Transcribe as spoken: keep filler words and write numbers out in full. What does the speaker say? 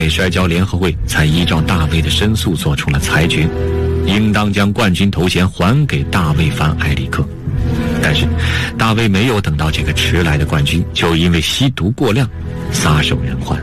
摔跤联合会才依照大卫的申诉做出了裁决，应当将冠军头衔还给大卫·凡·埃里克。但是大卫没有等到这个迟来的冠军，就因为吸毒过量撒手人寰。